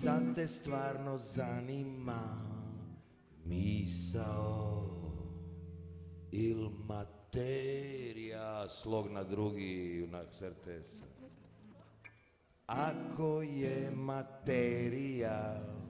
šta te stvarno zanima, misao il materija, slog na drugi, junak Sertesa. Ako je materija